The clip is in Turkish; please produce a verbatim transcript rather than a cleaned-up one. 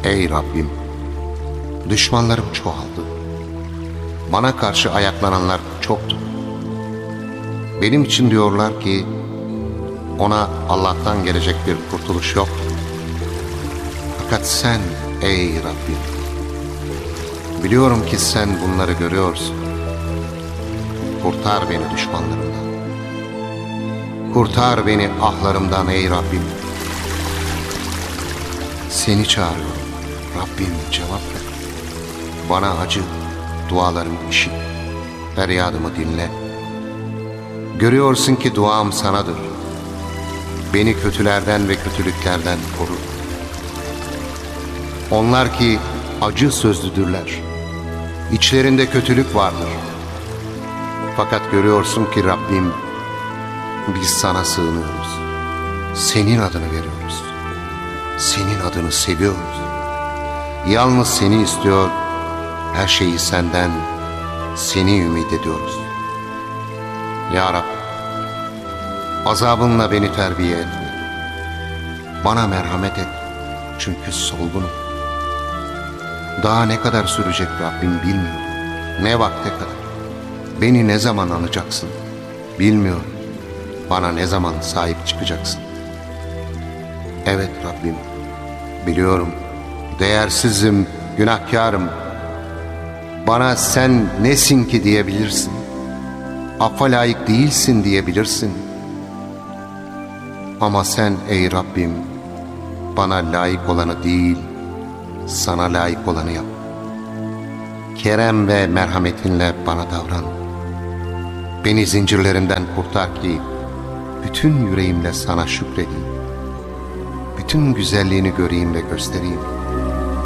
Ey Rabbim, düşmanlarım çoğaldı. Bana karşı ayaklananlar çoktu. Benim için diyorlar ki, ona Allah'tan gelecek bir kurtuluş yok. Fakat sen ey Rabbim, biliyorum ki sen bunları görüyorsun. Kurtar beni düşmanlarımdan. Kurtar beni ahlarımdan ey Rabbim. Seni çağırıyorum. Rabbim cevap ver. Bana acı, dualarımı işit. Feryadımı dinle. Görüyorsun ki duam sanadır. Beni kötülerden ve kötülüklerden koru. Onlar ki acı sözlüdürler. İçlerinde kötülük vardır. Fakat görüyorsun ki Rabbim, biz sana sığınıyoruz. Senin adını veriyoruz. Senin adını seviyoruz. Yalnız seni istiyor, her şeyi senden, seni ümit ediyoruz. Ya Rab, azabınla beni terbiye etme. Bana merhamet et, çünkü solgunum. Daha ne kadar sürecek Rabbim bilmiyorum. Ne vakte kadar? Beni ne zaman anacaksın? Bilmiyorum. Bana ne zaman sahip çıkacaksın? Evet Rabbim, biliyorum. Değersizim, günahkarım. Bana sen nesin ki diyebilirsin. Affa layık değilsin diyebilirsin. Ama sen ey Rabbim, bana layık olanı değil, sana layık olanı yap. Kerem ve merhametinle bana davran. Beni zincirlerinden kurtar ki bütün yüreğimle sana şükredeyim. Bütün güzelliğini göreyim ve göstereyim.